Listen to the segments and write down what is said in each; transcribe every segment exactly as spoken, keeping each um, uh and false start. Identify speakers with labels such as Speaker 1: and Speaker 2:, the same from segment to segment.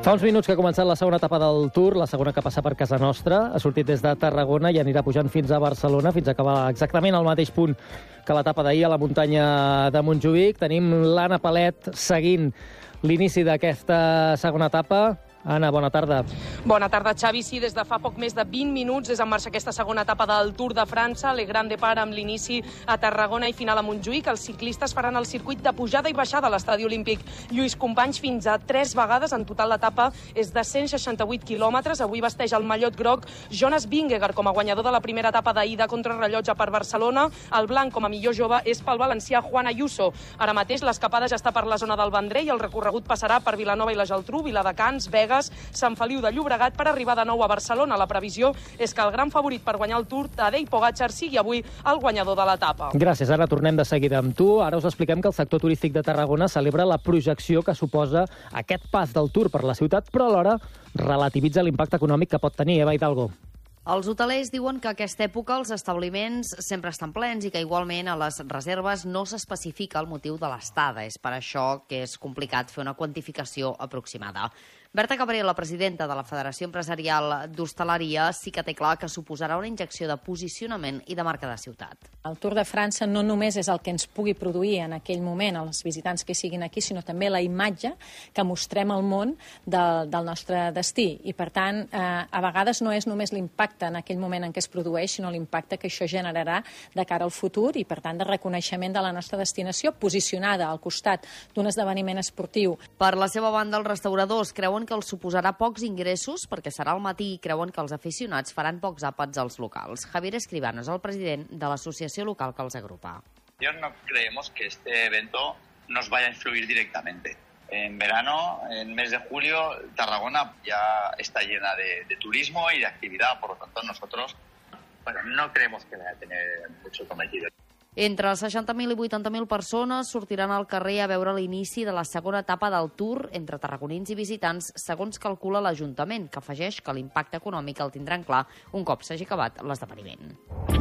Speaker 1: Fa uns minuts que ha començat la segona etapa del Tour, la segona que passa per casa nostra. Ha sortit des de Tarragona i anirà pujant fins a Barcelona, fins a acabar exactament al mateix punt que l'etapa d'ahir a la muntanya de Montjuïc. Tenim l'Anna Palet seguint l'inici d'aquesta segona etapa. Anna, bona tarda.
Speaker 2: Bona tarda, Xavi. Sí, des de fa poc més de vint minuts és en marxa aquesta segona etapa del Tour de França. Le Grand Départ amb l'inici a Tarragona i final a Montjuïc. Els ciclistes faran el circuit de pujada i baixada a l'estadi olímpic Lluís Companys fins a tres vegades. En total l'etapa és de cent seixanta-vuit quilòmetres. Avui vesteix el mallot groc Jonas Vingegaard com a guanyador de la primera etapa d'ahir de contrarrellotge per Barcelona. El blanc com a millor jove és pel valencià Juan Ayuso. Ara mateix l'escapada ja està per la zona del Vendrell i el recorregut passarà per Vilanova i la Geltrú, Viladecans, Begues, Sant Feliu de Llobregat per arribar de nou a Barcelona. La previsió és que el gran favorit per guanyar el Tour, Tadej Pogačar, sigui avui el guanyador de l'etapa.
Speaker 1: Gràcies, Anna. Tornem de seguida amb tu. Ara us expliquem que el sector turístic de Tarragona celebra la projecció que suposa aquest pas del Tour per la ciutat, però alhora relativitza l'impacte econòmic que pot tenir. Eva Hidalgo.
Speaker 3: Els hotelers diuen que a aquesta època els establiments sempre estan plens i que igualment a les reserves no s'especifica el motiu de l'estada. És per això que és complicat fer una quantificació aproximada. Berta Cabrera, la presidenta de la Federació Empresarial d'Hostaleria, sí que té clar que suposarà una injecció de posicionament i de marca de ciutat.
Speaker 4: El Tour de França no només és el que ens pugui produir en aquell moment als visitants que siguin aquí, sinó també la imatge que mostrem al món de, del nostre destí. I, per tant, eh, a vegades no és només l'impacte en aquell moment en què es produeix, sinó l'impacte que això generarà de cara al futur i, per tant, de reconeixement de la nostra destinació posicionada al costat d'un esdeveniment esportiu.
Speaker 3: Per la seva banda, els restauradors creuen que els suposarà pocs ingressos perquè serà al matí i creuen que els aficionats faran pocs àpats als locals. Javier Escribano és el president de l'associació local que els agrupa.
Speaker 5: Yo no creemos que este evento nos vaya a influir directamente. En verano, en el mes de julio, Tarragona ya está llena de, de turismo y de actividad, por lo tanto nosotros bueno, no creemos que vaya a tener mucho cometido.
Speaker 3: Entre seixanta mil i vuitanta mil persones sortiran al carrer a veure l'inici de la segona etapa del Tour entre tarragonins i visitants, segons calcula l'Ajuntament, que afegeix que l'impacte econòmic el tindran clar un cop s'hagi acabat l'esdeveniment.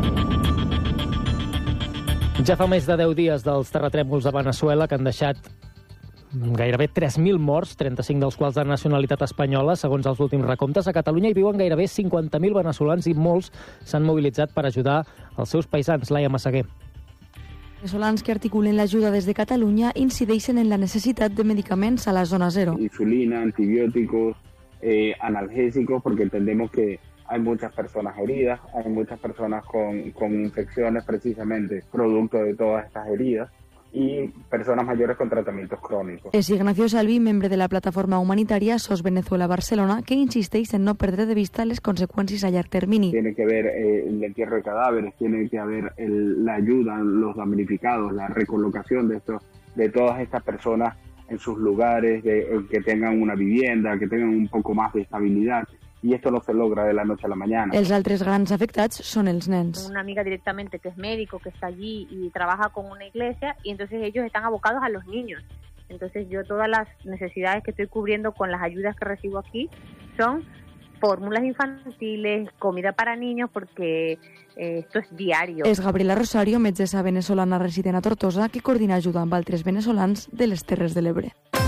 Speaker 1: Ja fa més de deu dies dels terratrèmols a Veneçuela que han deixat gairebé tres mil morts, trenta-cinc dels quals de nacionalitat espanyola. Segons els últims recomptes, a Catalunya hi viuen gairebé cinquanta mil veneçolans i molts s'han mobilitzat per ajudar els seus paisans. Laia Massaguer.
Speaker 6: Veneçolans que articulen l'ajuda des de Catalunya incideixen en la necessitat de medicaments a la zona cero.
Speaker 7: Insulina, antibióticos, eh, analgésicos, porque entendemos que hay muchas personas heridas, hay muchas personas con, con infecciones precisamente producto de todas estas heridas y personas mayores con tratamientos crónicos.
Speaker 6: És Ignacio Salvi, membre de la plataforma humanitària S O S Venezuela Barcelona, que insisteix en no perdre de vista les conseqüències a llarg termini.
Speaker 7: Tiene que haber eh, el entierro de cadáveres, tiene que haber el, la ayuda, los damnificados, la recolocación de, estos, de todas estas personas en sus lugares, de, que tengan una vivienda, que tengan un poco más de estabilidad. Y esto no se logra de la noche a la mañana.
Speaker 6: Els altres grans afectats són els nens.
Speaker 8: Una amiga directamente que es médico, que está allí y trabaja con una iglesia, y entonces ellos están abocados a los niños. Entonces yo todas las necesidades que estoy cubriendo con las ayudas que recibo aquí son fórmulas infantiles, comida para niños, porque eh, esto es diario.
Speaker 6: És Gabriela Rosario, metgessa venezolana resident a Tortosa, que coordina ajuda amb altres venezolans de les Terres de l'Ebre.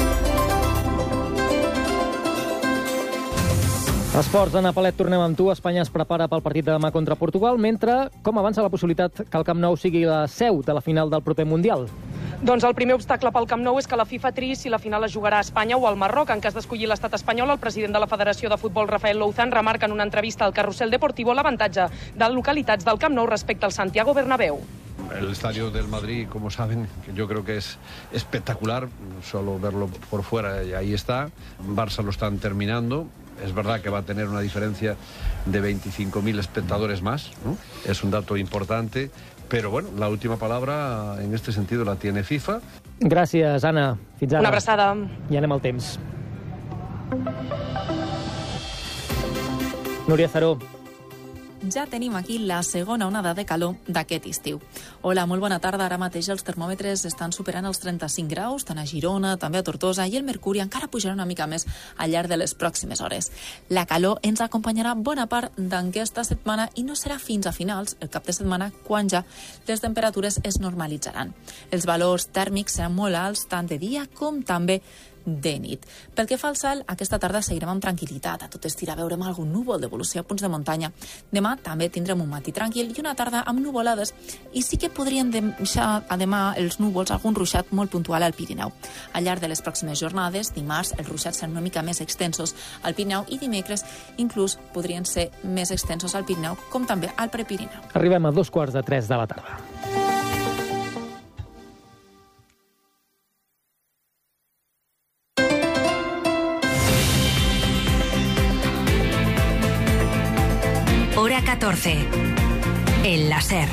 Speaker 1: Esports, Anna Palet, tornem amb tu. Espanya es prepara pel partit de demà contra Portugal, mentre com avança la possibilitat que el Camp Nou sigui la seu de la final del proper Mundial?
Speaker 2: Doncs el primer obstacle pel Camp Nou és que la FIFA triï si la final es jugarà a Espanya o al Marroc. En cas d'escollir l'estat espanyol, el president de la Federació de Futbol, Rafael Louzán, remarca en una entrevista al Carrusel Deportivo l'avantatge de localitats del Camp Nou respecte al Santiago Bernabéu.
Speaker 9: El estadio del Madrid, como saben, yo creo que es espectacular, solo verlo por fuera y ahí está. Barça lo están terminando. Es verdad que va a tener una diferencia de veinticinco mil espectadores más, ¿no? Es un dato importante, pero bueno, la última palabra en este sentido la tiene FIFA.
Speaker 1: Gràcies, Anna. Fins ara.
Speaker 2: Una abraçada.
Speaker 1: I anem al temps. Núria Zaró.
Speaker 10: Ja tenim aquí la segona onada de calor d'aquest estiu. Hola, molt bona tarda. Ara mateix els termòmetres estan superant els trenta-cinc graus, tant a Girona, també a Tortosa, i el mercuri encara pujarà una mica més al llarg de les pròximes hores. La calor ens acompanyarà bona part d'aquesta setmana i no serà fins a finals, el cap de setmana, quan ja les temperatures es normalitzaran. Els valors tèrmics seran molt alts tant de dia com també de nit. Pel que fa al cel, aquesta tarda seguirem amb tranquil·litat. A tot estirar veurem algun núvol d'evolució a punts de muntanya. Demà també tindrem un matí tranquil i una tarda amb nuvolades, i sí que podrien deixar a demà els núvols algun ruixat molt puntual al Pirineu. Al llarg de les pròximes jornades, dimarts, els ruixats seran una mica més extensos al Pirineu i dimecres inclús podrien ser més extensos al Pirineu, com també al Prepirineu.
Speaker 1: Arribem a dos quarts de tres de la tarda.
Speaker 11: Hora catorce. El láser.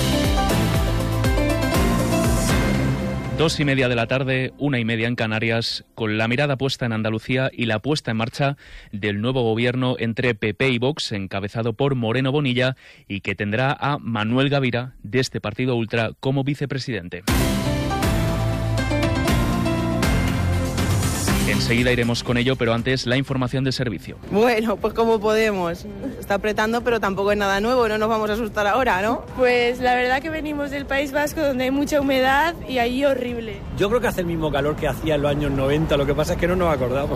Speaker 12: Dos y media de la tarde, una y media en Canarias, con la mirada puesta en Andalucía y la puesta en marcha del nuevo gobierno entre P P y Vox, encabezado por Moreno Bonilla, y que tendrá a Manuel Gavira, de este partido ultra, como vicepresidente. Enseguida iremos con ello, pero antes la información de servicio.
Speaker 13: Bueno, pues como podemos. Está apretando, pero tampoco es nada nuevo, no nos vamos a asustar ahora, ¿no?
Speaker 14: Pues la verdad que venimos del País Vasco, donde hay mucha humedad y ahí horrible.
Speaker 15: Yo creo que hace el mismo calor que hacía en los años noventa, lo que pasa es que no nos acordamos.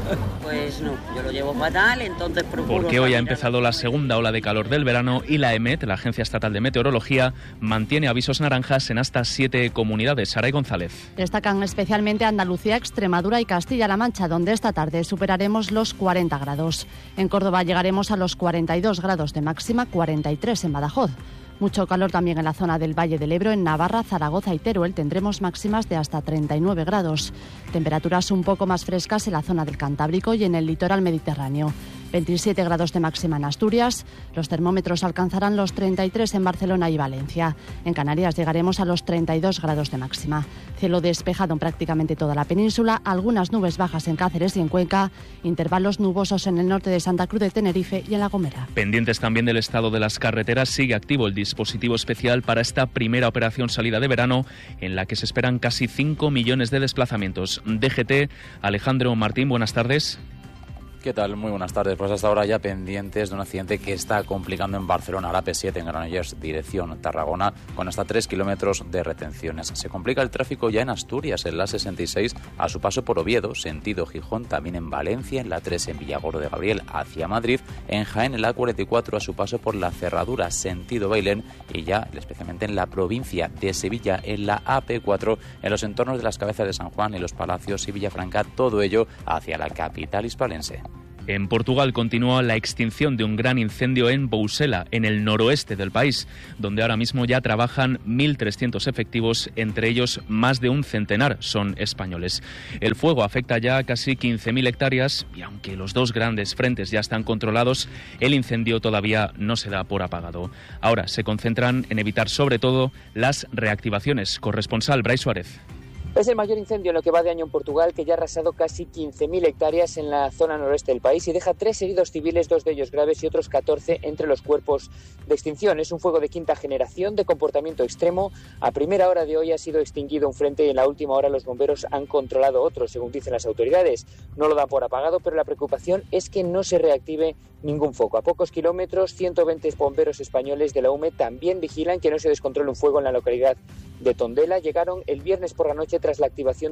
Speaker 16: Pues no, yo lo llevo fatal, entonces procuro...
Speaker 12: Porque hoy ha empezado la segunda ola de calor del verano y la EMET, la Agencia Estatal de Meteorología, mantiene avisos naranjas en hasta siete comunidades. Saray González.
Speaker 17: Destacan especialmente Andalucía, Extremadura y Castilla-La Mancha, donde esta tarde superaremos los cuarenta grados. En Córdoba llegaremos a los cuarenta y dos grados de máxima, cuarenta y tres en Badajoz. Mucho calor también en la zona del Valle del Ebro, en Navarra, Zaragoza y Teruel tendremos máximas de hasta treinta y nueve grados. Temperaturas un poco más frescas en la zona del Cantábrico y en el litoral mediterráneo. veintisiete grados de máxima en Asturias. Los termómetros alcanzarán los treinta y tres en Barcelona y Valencia. En Canarias llegaremos a los treinta y dos grados de máxima. Cielo despejado en prácticamente toda la península, algunas nubes bajas en Cáceres y en Cuenca, intervalos nubosos en el norte de Santa Cruz de Tenerife y en La Gomera.
Speaker 12: Pendientes también del estado de las carreteras, sigue activo el dispositivo especial para esta primera operación salida de verano, en la que se esperan casi cinco millones de desplazamientos. D G T, Alejandro Martín, buenas tardes.
Speaker 18: ¿Qué tal? Muy buenas tardes. Pues hasta ahora ya pendientes de un accidente que está complicando en Barcelona, la P siete en Granollers, dirección Tarragona, con hasta tres kilómetros de retenciones. Se complica el tráfico ya en Asturias, en la sesenta y seis, a su paso por Oviedo, sentido Gijón, también en Valencia, en la tres en Villagordo de Gabriel, hacia Madrid, en Jaén, en la cuarenta y cuatro, a su paso por la Cerradura, sentido Bailén, y ya especialmente en la provincia de Sevilla, en la A P cuatro, en los entornos de las Cabezas de San Juan y los Palacios y Villafranca, todo ello hacia la capital hispalense.
Speaker 12: En Portugal continúa la extinción de un gran incendio en Bousela, en el noroeste del país, donde ahora mismo ya trabajan mil trescientos efectivos, entre ellos más de un centenar son españoles. El fuego afecta ya a casi quince mil hectáreas y aunque los dos grandes frentes ya están controlados, el incendio todavía no se da por apagado. Ahora se concentran en evitar sobre todo las reactivaciones. Corresponsal Brais Suárez.
Speaker 19: Es el mayor incendio en lo que va de año en Portugal, que ya ha arrasado casi quince mil hectáreas en la zona noroeste del país y deja tres heridos civiles, dos de ellos graves y otros catorce entre los cuerpos de extinción. Es un fuego de quinta generación, de comportamiento extremo. A primera hora de hoy ha sido extinguido un frente y en la última hora los bomberos han controlado otro, según dicen las autoridades. No lo dan por apagado, pero la preocupación es que no se reactive ningún foco. A pocos kilómetros, ciento veinte bomberos españoles de la U M E también vigilan que no se descontrole un fuego en la localidad de Tondela. Llegaron el viernes por la noche tras la activación